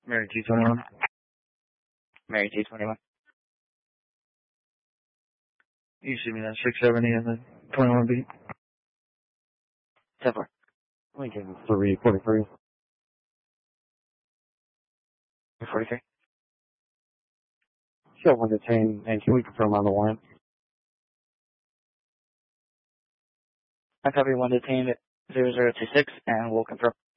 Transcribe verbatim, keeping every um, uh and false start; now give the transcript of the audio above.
Mary T twenty-one. Mary T twenty-one. You see me at six seventy and then twenty-one B. ten four. Lincoln three forty-three. forty-three. Show one detained, and can we confirm on the warrant? I copy one detained at zero zero two six, and we'll confirm.